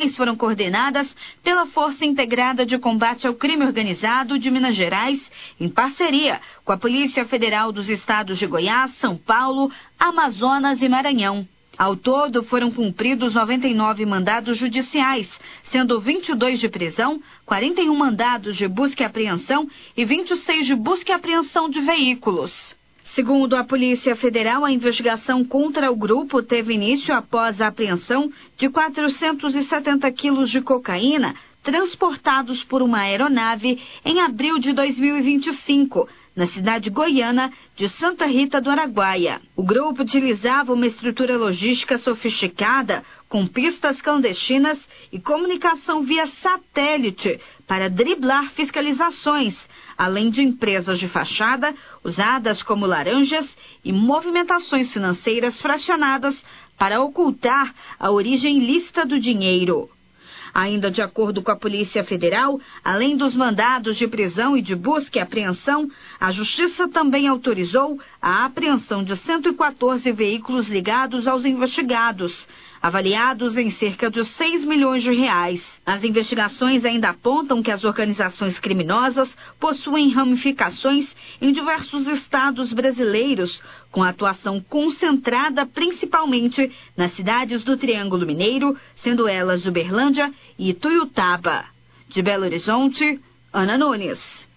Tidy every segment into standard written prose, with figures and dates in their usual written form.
foram coordenadas pela Força Integrada de Combate ao Crime Organizado de Minas Gerais, em parceria com a Polícia Federal dos estados de Goiás, São Paulo, Amazonas e Maranhão. Ao todo, foram cumpridos 99 mandados judiciais, sendo 22 de prisão, 41 mandados de busca e apreensão e 26 de busca e apreensão de veículos. Segundo a Polícia Federal, a investigação contra o grupo teve início após a apreensão de 470 quilos de cocaína transportados por uma aeronave em abril de 2025, na cidade goiana de Santa Rita do Araguaia. O grupo utilizava uma estrutura logística sofisticada, com pistas clandestinas e comunicação via satélite para driblar fiscalizações, além de empresas de fachada usadas como laranjas e movimentações financeiras fracionadas para ocultar a origem ilícita do dinheiro. Ainda de acordo com a Polícia Federal, além dos mandados de prisão e de busca e apreensão, a Justiça também autorizou a apreensão de 114 veículos ligados aos investigados, avaliados em cerca de 6 milhões de reais. As investigações ainda apontam que as organizações criminosas possuem ramificações em diversos estados brasileiros, com atuação concentrada principalmente nas cidades do Triângulo Mineiro, sendo elas Uberlândia e Ituiutaba. De Belo Horizonte, Ana Nunes.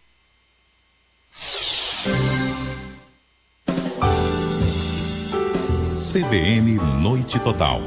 CBN Noite Total.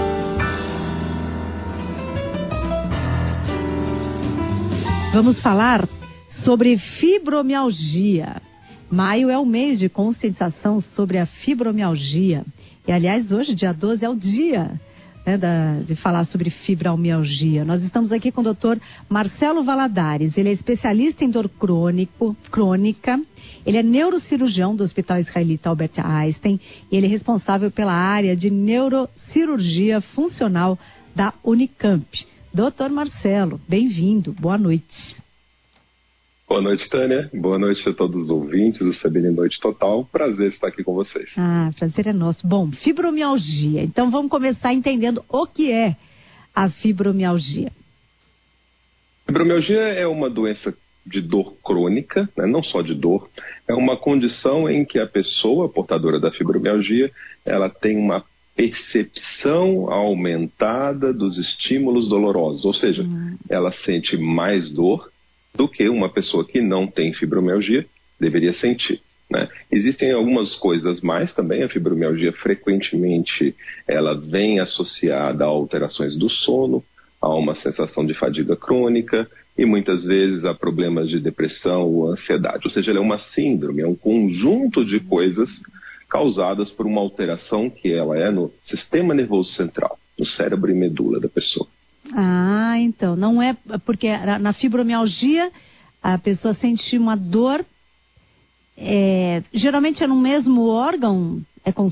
Vamos falar sobre fibromialgia. Maio é o mês de conscientização sobre a fibromialgia. E, aliás, hoje, dia 12, é o dia de falar sobre fibromialgia. Nós estamos aqui com o Dr. Marcelo Valadares. Ele é especialista em dor crônica. Ele é neurocirurgião do Hospital Israelita Albert Einstein. E ele é responsável pela área de neurocirurgia funcional da Unicamp. Doutor Marcelo, bem-vindo, boa noite. Boa noite, Tânia. Boa noite a todos os ouvintes do CBN Noite Total. Prazer estar aqui com vocês. Prazer é nosso. Bom, fibromialgia. Então vamos começar entendendo o que é a fibromialgia. Fibromialgia é uma doença de dor crônica, né? Não só de dor. É uma condição em que a pessoa portadora da fibromialgia, ela tem uma percepção aumentada dos estímulos dolorosos, ou seja, ela sente mais dor do que uma pessoa que não tem fibromialgia deveria sentir, né? Existem algumas coisas mais também. A fibromialgia frequentemente ela vem associada a alterações do sono, a uma sensação de fadiga crônica e muitas vezes a problemas de depressão ou ansiedade, ou seja, ela é uma síndrome, é um conjunto de coisas causadas por uma alteração que ela é no sistema nervoso central, no cérebro e medula da pessoa. Então, não é porque na fibromialgia a pessoa sente uma dor, geralmente é no mesmo órgão?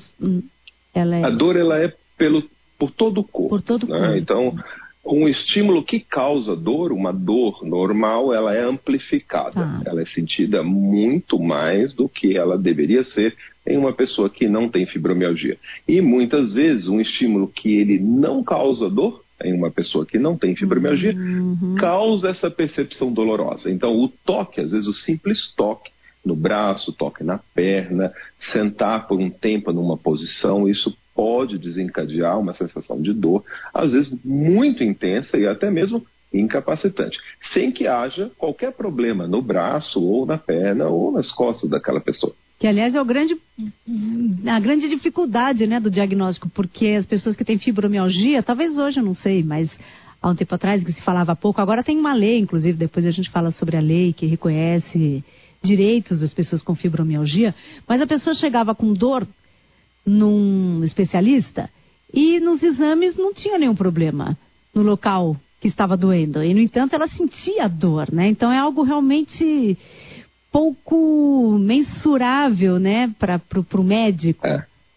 A dor ela é por todo o corpo. Por todo o corpo. Então, um estímulo que causa dor, uma dor normal, ela é amplificada. Ela é sentida muito mais do que ela deveria ser em uma pessoa que não tem fibromialgia. E muitas vezes um estímulo que ele não causa dor em uma pessoa que não tem fibromialgia causa essa percepção dolorosa. Então o toque, às vezes o simples toque no braço, toque na perna, sentar por um tempo numa posição, isso pode desencadear uma sensação de dor, às vezes muito intensa e até mesmo incapacitante, sem que haja qualquer problema no braço ou na perna ou nas costas daquela pessoa. Que, aliás, é a grande dificuldade, né, do diagnóstico, porque as pessoas que têm fibromialgia, talvez hoje, eu não sei, mas há um tempo atrás que se falava pouco, agora tem uma lei, inclusive, depois a gente fala sobre a lei que reconhece direitos das pessoas com fibromialgia, mas a pessoa chegava com dor num especialista e nos exames não tinha nenhum problema no local que estava doendo, e, no entanto, ela sentia dor, né? Então é algo realmente pouco mensurável, né, para o médico.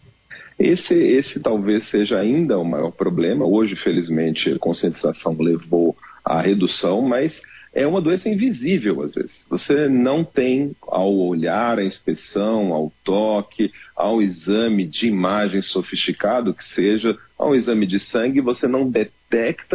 Esse talvez seja ainda o maior problema. Hoje, felizmente, a conscientização levou à redução, mas é uma doença invisível às vezes. Você não tem, ao olhar, a inspeção, ao toque, ao exame de imagem sofisticado que seja, ao exame de sangue, você não detecta